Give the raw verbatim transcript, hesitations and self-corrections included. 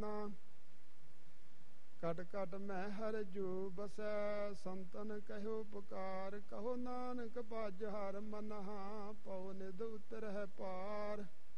ਕਟ ਕਟ ਮੈਂ ਹਰ ਜੋ ਬਸੈ, ਸੰਤਨ ਕਹਿਓ ਪੁਕਾਰ। ਕਹੋ ਨਾਨਕ ਭਜ ਹਰ ਮਨਹਾ, ਪਉ ਨਿਧ ਉਤਰਹਿ ਪਾਰ।